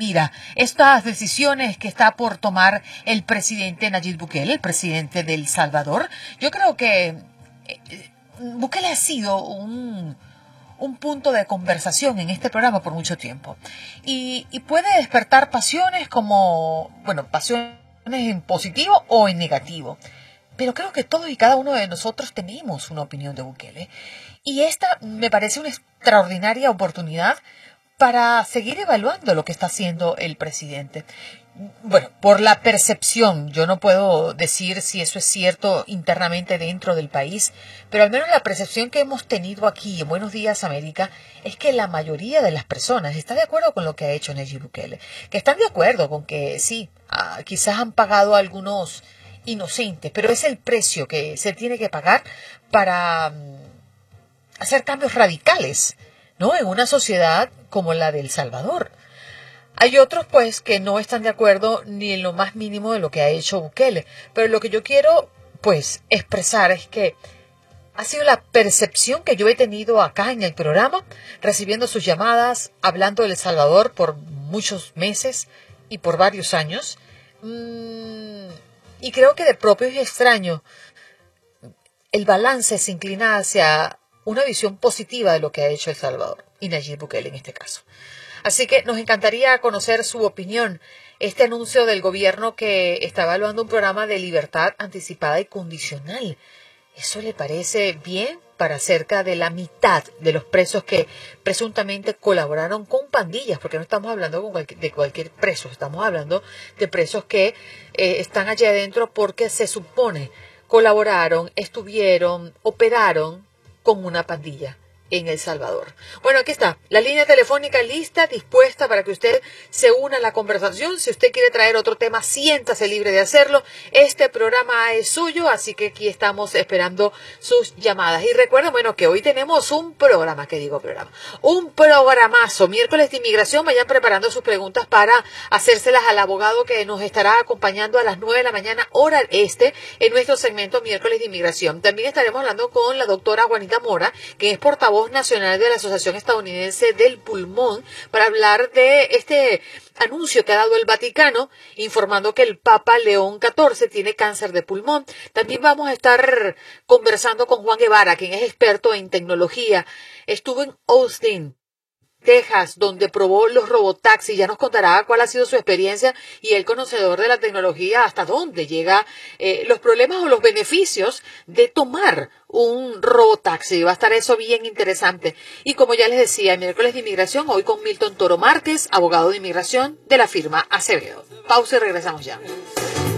mira estas decisiones que está por tomar el presidente Nayib Bukele, el presidente de El Salvador. Yo creo que Bukele ha sido un punto de conversación en este programa por mucho tiempo y puede despertar pasiones pasiones en positivo o en negativo. Pero creo que todos y cada uno de nosotros tenemos una opinión de Bukele. Y esta me parece una extraordinaria oportunidad para seguir evaluando lo que está haciendo el presidente. Bueno, por la percepción, yo no puedo decir si eso es cierto internamente dentro del país, pero al menos la percepción que hemos tenido aquí en Buenos Días América es que la mayoría de las personas está de acuerdo con lo que ha hecho Nayib Bukele, que están de acuerdo con que sí, quizás han pagado algunos inocentes, pero es el precio que se tiene que pagar para hacer cambios radicales, ¿no? En una sociedad como la de El Salvador. Hay otros, pues, que no están de acuerdo ni en lo más mínimo de lo que ha hecho Bukele, pero lo que yo quiero, pues, expresar es que ha sido la percepción que yo he tenido acá en el programa, recibiendo sus llamadas, hablando de El Salvador por muchos meses y por varios años. Y creo que de propio es extraño. El balance se inclina hacia una visión positiva de lo que ha hecho El Salvador y Nayib Bukele en este caso. Así que nos encantaría conocer su opinión. Este anuncio del gobierno que está evaluando un programa de libertad anticipada y condicional, ¿eso le parece bien para cerca de la mitad de los presos que presuntamente colaboraron con pandillas? Porque no estamos hablando de cualquier preso, estamos hablando de presos que están allá adentro porque se supone colaboraron, estuvieron, operaron con una pandilla en El Salvador. Bueno, aquí está, la línea telefónica lista, dispuesta para que usted se una a la conversación. Si usted quiere traer otro tema, siéntase libre de hacerlo. Este programa es suyo, así que aquí estamos esperando sus llamadas. Y recuerden, bueno, que hoy tenemos un programazo, miércoles de inmigración. Vayan preparando sus preguntas para hacérselas al abogado que nos estará acompañando a las 9 de la mañana, hora este, en nuestro segmento miércoles de inmigración. También estaremos hablando con la doctora Juanita Mora, que es portavoz nacional de la Asociación Estadounidense del Pulmón, para hablar de este anuncio que ha dado el Vaticano informando que el Papa León XIV tiene cáncer de pulmón. También vamos a estar conversando con Juan Guevara, quien es experto en tecnología. Estuvo en Austin, Texas, donde probó los robotaxis. Ya nos contará cuál ha sido su experiencia y el conocedor de la tecnología, hasta dónde llega los problemas o los beneficios de tomar un robotaxi. Va a estar eso bien interesante. Y como ya les decía, miércoles de inmigración, hoy con Milton Toro Márquez, abogado de inmigración de la firma Acevedo. Pausa y regresamos ya.